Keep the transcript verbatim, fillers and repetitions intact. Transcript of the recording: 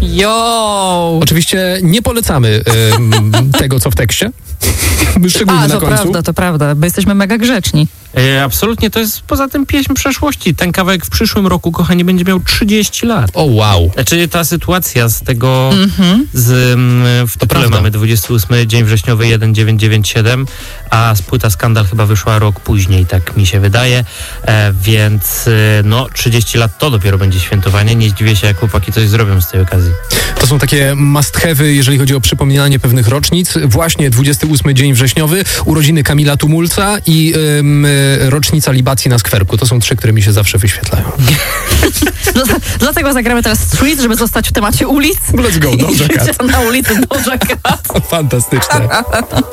Yo! Oczywiście nie polecamy ym, tego, co w tekście. Szczególnie A, na to końcu. prawda, to prawda, bo jesteśmy mega grzeczni. E, absolutnie, to jest poza tym pieśń przeszłości. Ten kawałek w przyszłym roku, kochani, będzie miał trzydzieści lat. O, wow. Znaczy ta sytuacja z tego, Mhm. z, mm, w tytule prawda. mamy dwudziesty ósmy dzień wrześniowy tysiąc dziewięćset dziewięćdziesiąt siedem, a z płyta Skandal chyba wyszła rok później, tak mi się wydaje, e, więc e, no trzydzieści lat to dopiero będzie świętowanie. Nie zdziwię się, jak chłopaki coś zrobią z tej okazji. To są takie must-have'y, jeżeli chodzi o przypominanie pewnych rocznic. Właśnie dwudziesty ósmy dzień wrześniowy, urodziny Kamila Tumulca i ym, rocznica libacji na skwerku. To są trzy, które mi się zawsze wyświetlają. Dlatego zagramy teraz Street, żeby zostać w temacie ulic. Let's go, Doja Cat. Na ulicy Doja Cat. Fantastyczne.